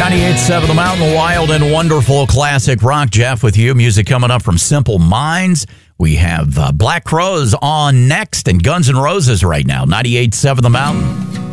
98.7 The Mountain, wild and wonderful classic rock. Jeff with you. Music coming up from Simple Minds. We have Black Crowes on next and Guns N' Roses right now. 98.7 The Mountain.